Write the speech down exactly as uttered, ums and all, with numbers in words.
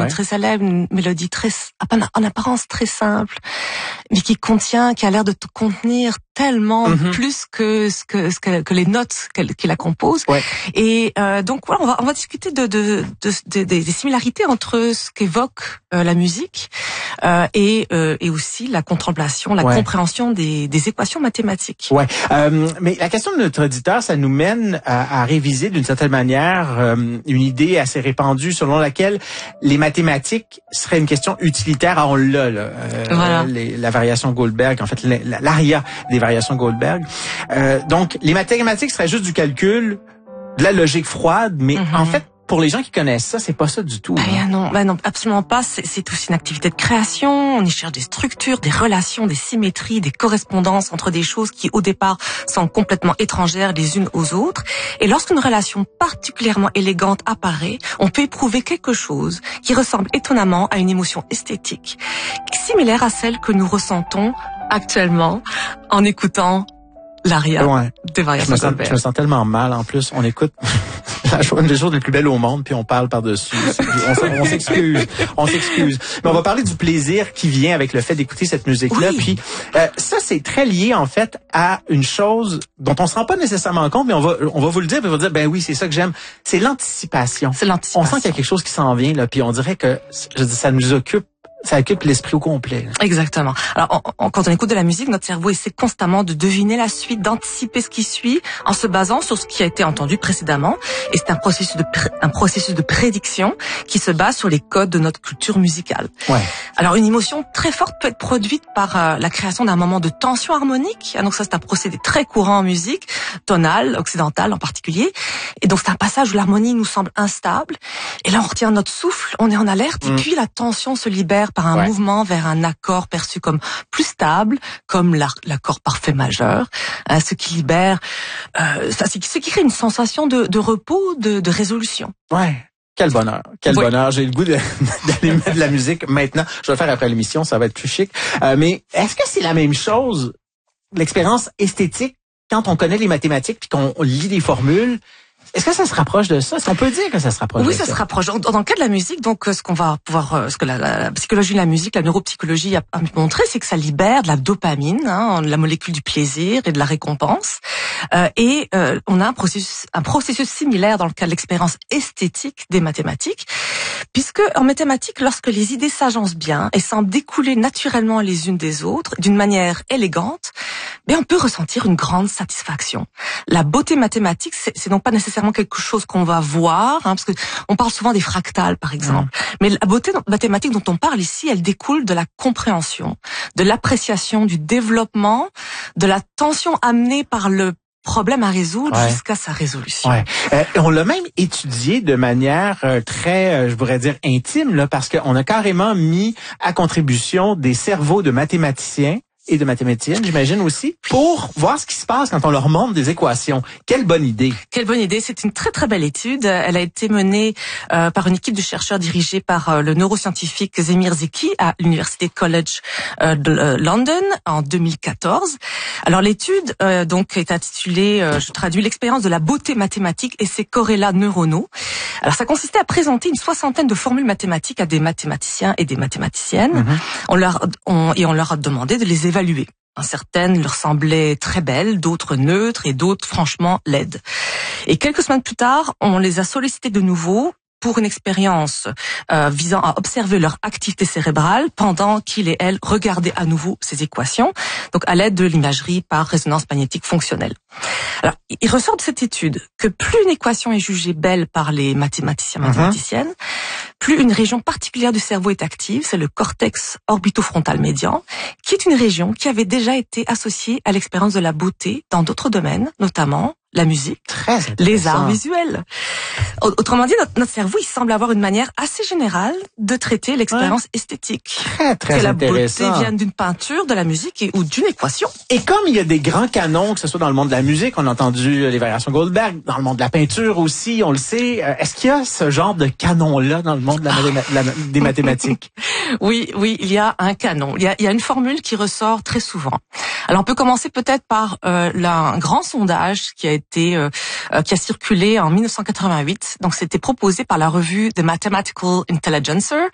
ouais. très célèbre, une mélodie très, en apparence très simple, mais qui contient, qui a l'air de te contenir tellement mm-hmm. plus que ce que, ce que, que les notes qui la composent. Ouais. Et euh, donc voilà, on va, on va discuter de, de, de, de, de des similarités entre ce qu'évoque euh, la musique euh, et, euh, et aussi la contemplation, la ouais. compréhension des, des équations mathématiques. Ouais. Euh, mais la question de notre auditeur, ça nous mène à, à réviser d'une certaine manière euh, une idée assez répandue selon laquelle les mathématiques seraient une question utilitaire. Ah, on l'a, là. Euh, voilà. les, la variation Goldberg, en fait, l'aria des variations Goldberg. Euh, donc, les mathématiques seraient juste du calcul, de la logique froide, mais mm-hmm. en fait, pour les gens qui connaissent ça, c'est pas ça du tout. Ben hein. non, ben non, absolument pas. C'est, c'est aussi une activité de création. On y cherche des structures, des relations, des symétries, des correspondances entre des choses qui, au départ, sont complètement étrangères les unes aux autres. Et lorsqu'une relation particulièrement élégante apparaît, on peut éprouver quelque chose qui ressemble étonnamment à une émotion esthétique, similaire à celle que nous ressentons actuellement en écoutant l'aria ouais. des variations je me, sens, je me sens tellement mal. En plus, on écoute la chose, une des choses les plus belles au monde, puis on parle par-dessus. On, on s'excuse, on s'excuse. Mais on va parler du plaisir qui vient avec le fait d'écouter cette musique-là. Oui. Puis euh, ça, c'est très lié en fait à une chose dont on se rend pas nécessairement compte, mais on va, on va vous le dire, puis on va dire, ben oui, c'est ça que j'aime. C'est l'anticipation. C'est l'anticipation. On sent qu'il y a quelque chose qui s'en vient là, puis on dirait que, je dis, ça nous occupe. Ça occupe l'esprit au complet. Exactement. Alors, on, on, quand on écoute de la musique, notre cerveau essaie constamment de deviner la suite, d'anticiper ce qui suit, en se basant sur ce qui a été entendu précédemment. Et c'est un processus de pr- un processus de prédiction qui se base sur les codes de notre culture musicale. Ouais. Alors, une émotion très forte peut être produite par euh, la création d'un moment de tension harmonique. Donc ça, c'est un procédé très courant en musique, tonale, occidentale en particulier. Et donc c'est un passage où l'harmonie nous semble instable. Et là, on retient notre souffle, on est en alerte, mmh. et puis la tension se libère par un ouais. mouvement vers un accord perçu comme plus stable, comme l'accord parfait majeur, hein, ce qui libère, euh, ça, ce qui crée une sensation de, de repos, de, de résolution. Ouais. Quel bonheur, quel oui. bonheur. J'ai le goût de, d'aller mettre de la musique maintenant. Je vais le faire après l'émission, ça va être plus chic. Euh, mais est-ce que c'est la même chose, l'expérience esthétique, quand on connaît les mathématiques puis qu'on lit des formules? Est-ce que ça se rapproche de ça? Est-ce qu'on peut dire que ça se rapproche oui, de ça? Oui, ça se rapproche. Dans, dans le cas de la musique, donc, ce qu'on va pouvoir, ce que la, la psychologie de la musique, la neuropsychologie a, a montré, c'est que ça libère de la dopamine, hein, la molécule du plaisir et de la récompense. Euh, et euh, on a un processus, un processus similaire dans le cas de l'expérience esthétique des mathématiques, puisque en mathématiques, lorsque les idées s'agencent bien et semblent découler naturellement les unes des autres, d'une manière élégante, ben on peut ressentir une grande satisfaction. La beauté mathématique, c'est, c'est donc pas nécessairement quelque chose qu'on va voir, hein, parce que on parle souvent des fractales, par exemple. Mmh. Mais la beauté mathématique dont on parle ici, elle découle de la compréhension, de l'appréciation, du développement, de la tension amenée par le problème à résoudre ouais. jusqu'à sa résolution. Ouais. Euh, on l'a même étudié de manière euh, très, euh, je pourrais dire, intime, là, parce qu'on a carrément mis à contribution des cerveaux de mathématiciens et de mathématiciennes, j'imagine aussi, pour voir ce qui se passe quand on leur montre des équations. Quelle bonne idée! Quelle bonne idée! C'est une très très belle étude. Elle a été menée euh, par une équipe de chercheurs dirigée par euh, le neuroscientifique Zemir Zeki à l'Université College euh, de euh, London en deux mille quatorze. Alors l'étude euh, donc est intitulée, euh, je traduis, l'expérience de la beauté mathématique et ses corrélats neuronaux. Alors ça consistait à présenter une soixantaine de formules mathématiques à des mathématiciens et des mathématiciennes. Mm-hmm. On leur on, et on leur a demandé de les évaluer. Certaines leur semblaient très belles, d'autres neutres et d'autres franchement laides. Et quelques semaines plus tard, on les a sollicitées de nouveau pour une expérience euh, visant à observer leur activité cérébrale pendant qu'ils et elles regardaient à nouveau ces équations, donc à l'aide de l'imagerie par résonance magnétique fonctionnelle. Alors, il ressort de cette étude que plus une équation est jugée belle par les mathématiciens et mathématiciennes, mm-hmm. plus une région particulière du cerveau est active, c'est le cortex orbitofrontal médian, qui est une région qui avait déjà été associée à l'expérience de la beauté dans d'autres domaines, notamment la musique, les arts visuels. Autrement dit, notre, notre cerveau, il semble avoir une manière assez générale de traiter l'expérience ouais. esthétique. Très, très que intéressant. La beauté vienne d'une peinture, de la musique et, ou d'une équation. Et comme il y a des grands canons, que ce soit dans le monde de la musique, on a entendu les variations Goldberg, dans le monde de la peinture aussi, on le sait. Est-ce qu'il y a ce genre de canon-là dans le monde de la, la, la, des mathématiques? Oui, oui, il y a un canon. Il y a, il y a une formule qui ressort très souvent. Alors, on peut commencer peut-être par euh, là, un grand sondage qui a été euh, qui a circulé en dix-neuf cent quatre-vingt-huit. Donc, c'était proposé par la revue The Mathematical Intelligencer